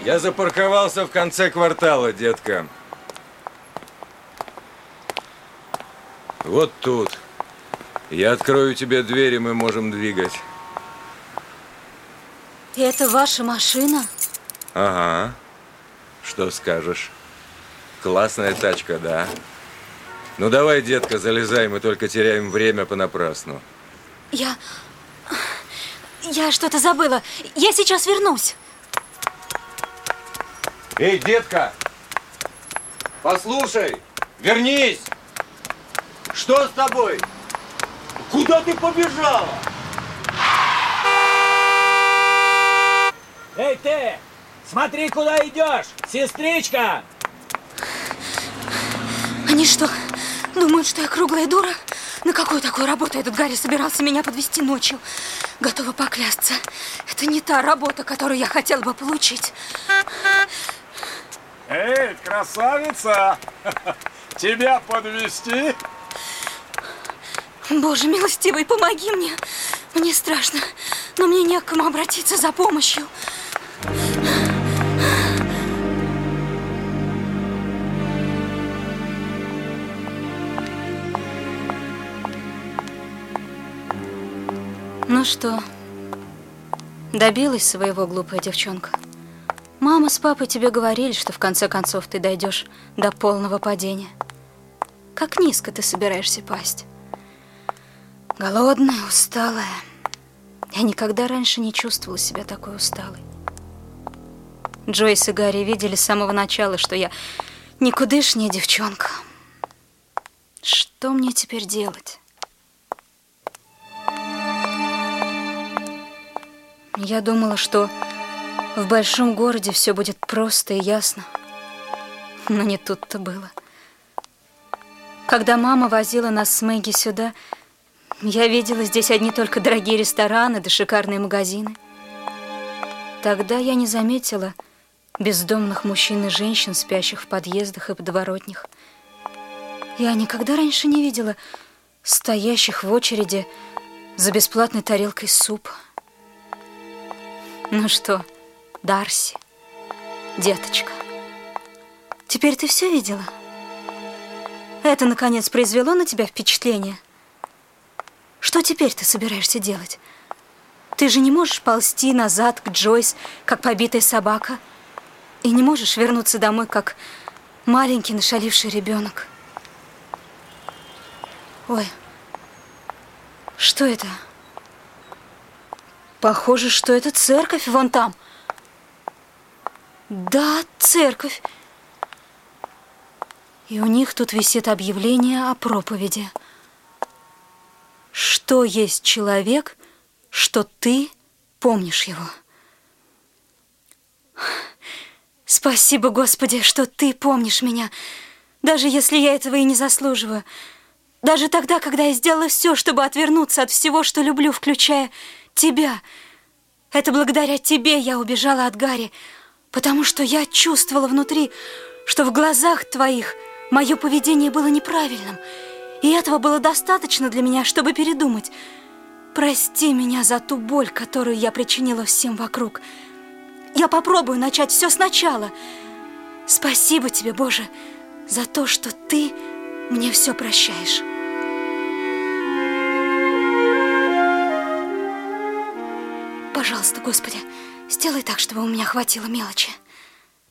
Я запарковался в конце квартала, детка. Вот тут. Я открою тебе дверь, и мы можем двигать. Это ваша машина? Ага. Что скажешь? Классная тачка, да? Ну давай, детка, залезай, мы только теряем время понапрасну. Я что-то забыла. Я сейчас вернусь. Эй, детка! Послушай! Вернись! Что с тобой? Куда ты побежала? Эй, ты! Смотри, куда идешь, сестричка! Они что, думают, что я круглая дура? На какую такую работу этот Гарри собирался меня подвести ночью? Готова поклясться. Это не та работа, которую я хотела бы получить. Эй, красавица! Тебя подвезти? Боже милостивый, помоги мне. Мне страшно, но мне не к кому обратиться за помощью. Ну что, добилась своего, глупая девчонка? Мама с папой тебе говорили, что в конце концов ты дойдешь до полного падения. Как низко ты собираешься пасть? Голодная, усталая. Я никогда раньше не чувствовала себя такой усталой. Джойс и Гарри видели с самого начала, что я никудышняя девчонка. Что мне теперь делать? Я думала, что в большом городе все будет просто и ясно. Но не тут-то было. Когда мама возила нас с Мэгги сюда, я видела здесь одни только дорогие рестораны да шикарные магазины. Тогда я не заметила бездомных мужчин и женщин, спящих в подъездах и подворотнях. Я никогда раньше не видела стоящих в очереди за бесплатной тарелкой супа. Ну что, Дарси, деточка, теперь ты все видела? Это, наконец, произвело на тебя впечатление? Что теперь ты собираешься делать? Ты же не можешь ползти назад к Джойс, как побитая собака, и не можешь вернуться домой, как маленький нашаливший ребенок. Ой, что это? Похоже, что это церковь вон там. Да, церковь. И у них тут висит объявление о проповеди. Что есть человек, что ты помнишь его? Спасибо, Господи, что ты помнишь меня, даже если я этого и не заслуживаю. Даже тогда, когда я сделала все, чтобы отвернуться от всего, что люблю, включая тебя. Это благодаря тебе я убежала от Гарри, потому что я чувствовала внутри, что в глазах твоих мое поведение было неправильным, и этого было достаточно для меня, чтобы передумать. Прости меня за ту боль, которую я причинила всем вокруг. Я попробую начать все сначала. Спасибо тебе, Боже, за то, что ты мне все прощаешь. Пожалуйста, Господи, сделай так, чтобы у меня хватило мелочи.